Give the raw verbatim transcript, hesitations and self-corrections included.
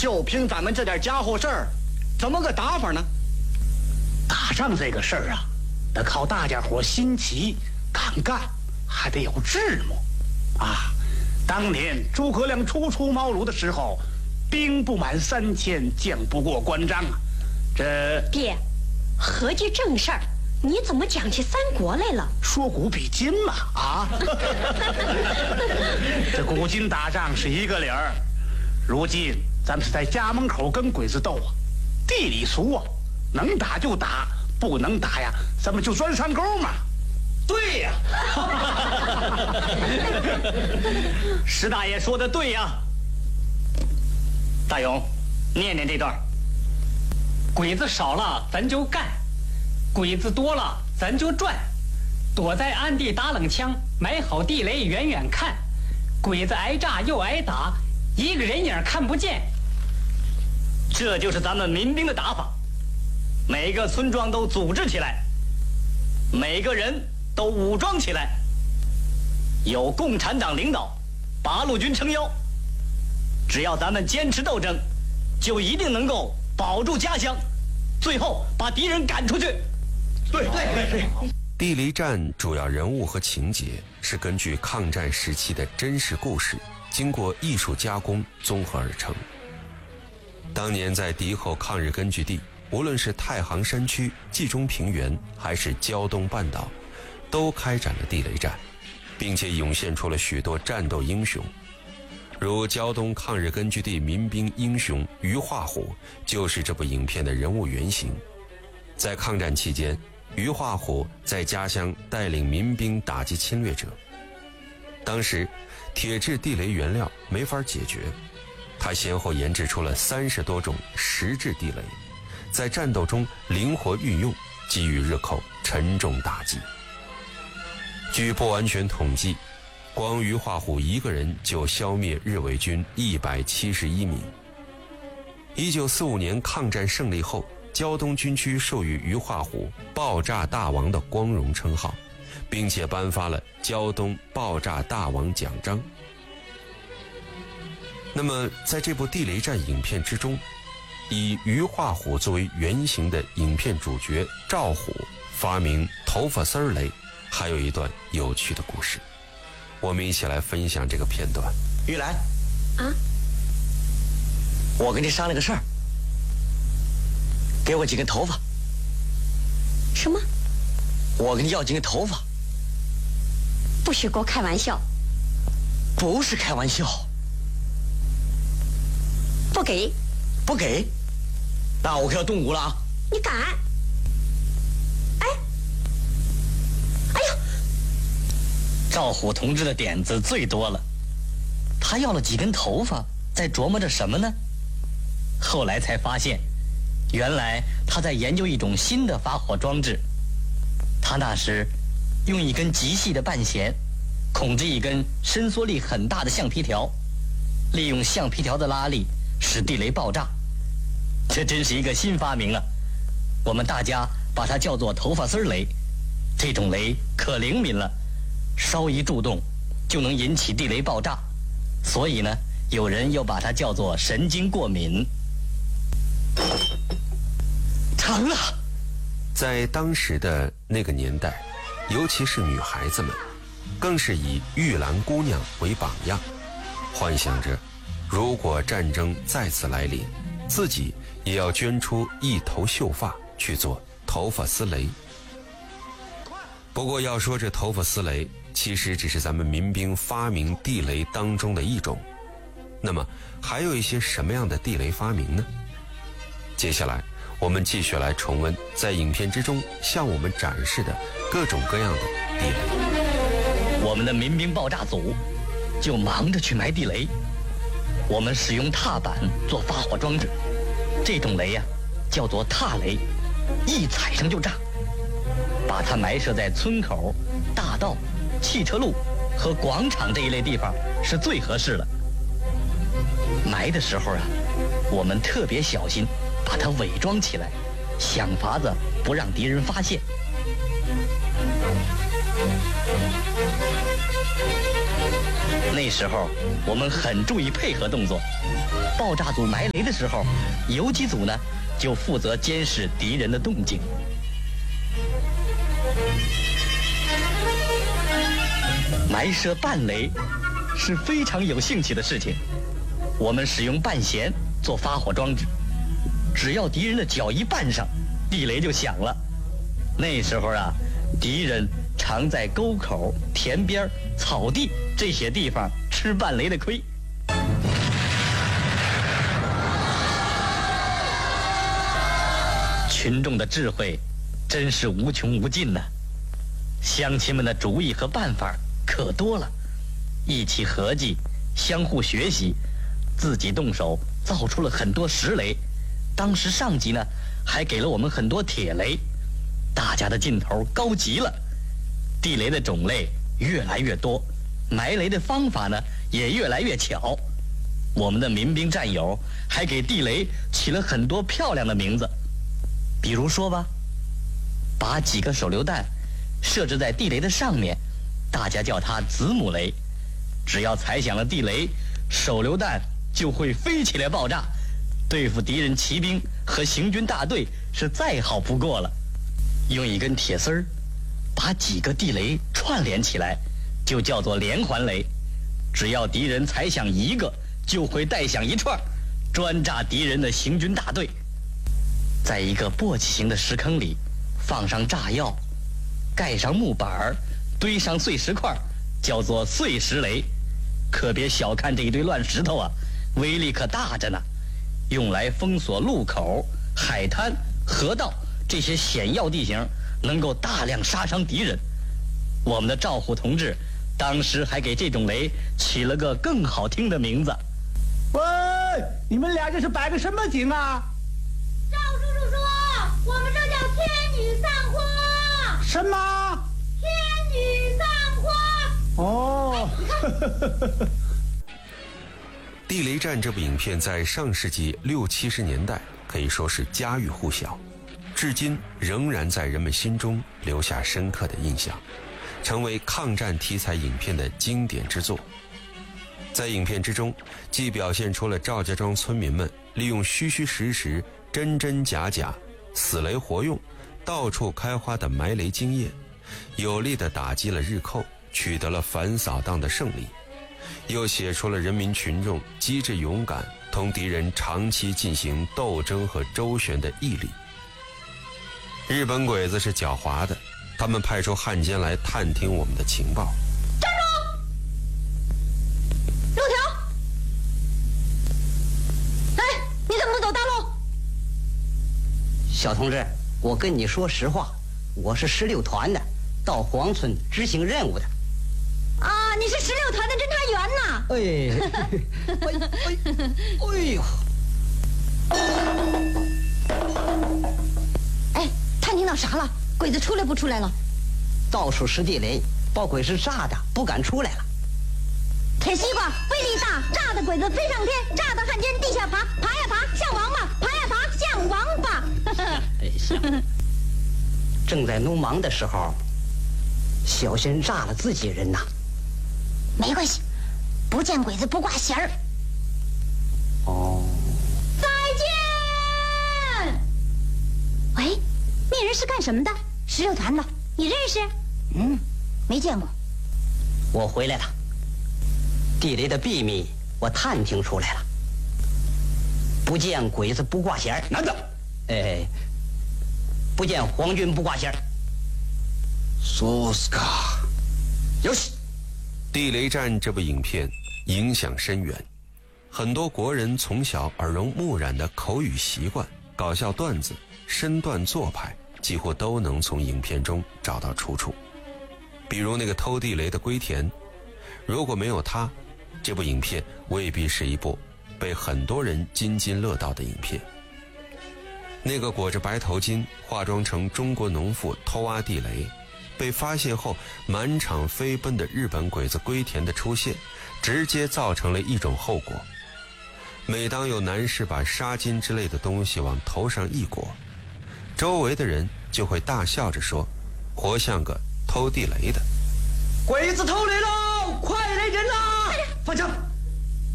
就凭咱们这点家伙事儿，怎么个打法呢？ 打仗这个事儿啊，得靠大家伙心齐敢干，还得有智谋啊。当年诸葛亮初出茅庐的时候，兵不满三千，将不过关张啊。这爹，合计正事儿，你怎么讲起三国来了？ 说古比今嘛啊！这古今打仗是一个理儿，如今咱们是在家门口跟鬼子斗啊，地里俗啊，能打就打，不能打呀，咱们就钻山沟嘛。 对呀，石大爷说的对呀。大勇，念念这段。 鬼子少了咱就干，鬼子多了咱就转，躲在暗地打冷枪，埋好地雷远远看，鬼子挨炸又挨打，一个人影看不见。 这就是咱们民兵的打法，每个村庄都组织起来，每个人都武装起来，有共产党领导，八路军撑腰，只要咱们坚持斗争，就一定能够保住家乡，最后把敌人赶出去。对对对。 地雷战主要人物和情节是根据抗战时期的真实故事，经过艺术加工综合而成。当年在敌后抗日根据地，无论是太行山区、冀中平原还是胶东半岛，都开展了地雷战，并且涌现出了许多战斗英雄。如胶东抗日根据地民兵英雄于化虎就是这部影片的人物原型。在抗战期间，于化虎在家乡带领民兵打击侵略者。当时铁制地雷原料没法解决，他先后研制出了三十多种实制地雷，在战斗中灵活运用，给予日寇沉重打击。据不完全统计，光于化虎一个人就消灭日伪军一百七十一名。一九四五年抗战胜利后，胶东军区授予于化虎爆炸大王的光荣称号，并且颁发了胶东爆炸大王奖章。那么在这部地雷战影片之中，以于化虎作为原型的影片主角赵虎发明头发丝儿雷，还有一段有趣的故事，我们一起来分享这个片段。 玉兰啊， 我跟你商量个事儿，给我几根头发。 什么？ 我跟你要几根头发。 不许给我开玩笑。 不是开玩笑。 不给。 不给，那我可要动武了啊！ 你敢？哎，哎呀！ 赵虎同志的点子最多了，他要了几根头发，在琢磨着什么呢？后来才发现，原来他在研究一种新的发火装置。他那时用一根极细的半弦，控制一根伸缩力很大的橡皮条，利用橡皮条的拉力使地雷爆炸。这真是一个新发明啊！我们大家把它叫做头发丝雷。这种雷可灵敏了，稍一助动就能引起地雷爆炸，所以呢，有人又把它叫做神经过敏。成了。 在当时的那个年代，尤其是女孩子们，更是以玉兰姑娘为榜样，幻想着如果战争再次来临，自己也要捐出一头秀发去做头发丝雷。不过要说这头发丝雷其实只是咱们民兵发明地雷当中的一种，那么还有一些什么样的地雷发明呢？接下来我们继续来重温在影片之中向我们展示的各种各样的地雷。 我们的民兵爆炸组就忙着去埋地雷。我们使用踏板做发火装置，这种雷呀、啊、叫做踏雷，一踩上就炸。把它埋设在村口、大道、汽车路和广场这一类地方是最合适的。埋的时候啊，我们特别小心，把它伪装起来，想法子不让敌人发现。 那时候我们很注意配合动作，爆炸组埋雷的时候，游击组呢就负责监视敌人的动静。埋设半雷是非常有兴趣的事情。我们使用半弦做发火装置，只要敌人的脚一绊上，地雷就响了。那时候啊，敌人常在沟口、田边、草地这些地方吃半雷的亏。群众的智慧真是无穷无尽呢，乡亲们的主意和办法可多了，一起合计，相互学习，自己动手造出了很多实雷。当时上级呢还给了我们很多铁雷，大家的劲头高极了。地雷的种类越来越多，埋雷的方法呢也越来越巧。我们的民兵战友还给地雷起了很多漂亮的名字，比如说吧，把几个手榴弹设置在地雷的上面，大家叫它子母雷。只要踩响了地雷，手榴弹就会飞起来爆炸，对付敌人骑兵和行军大队是再好不过了。用一根铁丝儿把几个地雷串联起来，就叫做连环雷。只要敌人踩响一个，就会带响一串，专炸敌人的行军大队。在一个簸箕形的石坑里放上炸药，盖上木板，堆上碎石块，叫做碎石雷。可别小看这一堆乱石头啊，威力可大着呢，用来封锁路口、海滩、河道这些险要地形，能够大量杀伤敌人。我们的赵虎同志当时还给这种雷起了个更好听的名字。 喂，你们俩这是摆个什么景啊？ 赵叔叔说，我们这叫天女散花。 什么？ 天女散花。 哦。 地雷战这部影片在上世纪六七十年代可以说是家喻户晓，至今仍然在人们心中留下深刻的印象，成为抗战题材影片的经典之作。在影片之中，既表现出了赵家庄村民们利用虚虚实实、真真假假、死雷活用、到处开花的埋雷经验，有力地打击了日寇，取得了反扫荡的胜利，又写出了人民群众机智勇敢，同敌人长期进行斗争和周旋的毅力。日本鬼子是狡猾的，他们派出汉奸来探听我们的情报。 站住！六条！哎，你怎么不走大路？ 小同志，我跟你说实话，我是十六团的，到黄村执行任务的。 啊，你是十六团的侦察员呐！ 哎，哎，哎呦！ 哎，探听到啥了？鬼子出来不出来了？ 到处是地雷，把鬼是炸的，不敢出来了。 铁西瓜威力大，炸的鬼子飞上天，炸的汉奸地下爬，爬呀爬像王八，爬呀爬像王八。 哎，像。正在农忙的时候，小心炸了自己人呐。 没关系，不见鬼子不挂弦儿。 哦。 再见。喂，那人是干什么的？十六团的，你认识？嗯，没见过。 我回来了，地雷的秘密我探听出来了。不见鬼子不挂弦儿， 男的。 哎，不见皇军不挂弦儿。 索斯卡， 有戏。 地雷战这部影片影响深远，很多国人从小耳濡目染的口语习惯、搞笑段子、身段做派，几乎都能从影片中找到出处。比如那个偷地雷的龟田，如果没有他，这部影片未必是一部被很多人津津乐道的影片。那个裹着白头巾、化妆成中国农妇偷挖地雷，被发现后满场飞奔的日本鬼子龟田的出现，直接造成了一种后果。每当有男士把纱巾之类的东西往头上一裹，周围的人就会大笑着说，活像个偷地雷的。 鬼子偷雷喽！快来人呐！放枪！